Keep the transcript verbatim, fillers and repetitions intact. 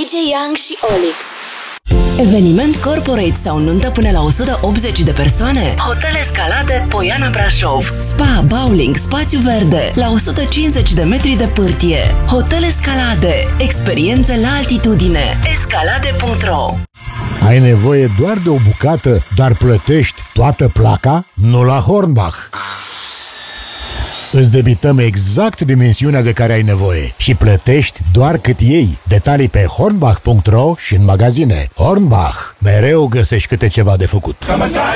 D J Young și Olix. Eveniment corporate sau nuntă până la o sută optzeci de persoane? Hotel Escalade Poiana Brașov. Spa, bowling, spațiu verde la o sută cincizeci de metri de pârtie. Hotel Escalade. Experiențe la altitudine. escalade punct ro. Ai nevoie doar de o bucată, dar plătești toată placa? Nu la Hornbach. Îți debităm exact dimensiunea de care ai nevoie și plătești doar cât iei. Detalii pe hornbach punct ro și în magazine. Hornbach. Mereu găsești câte ceva de făcut.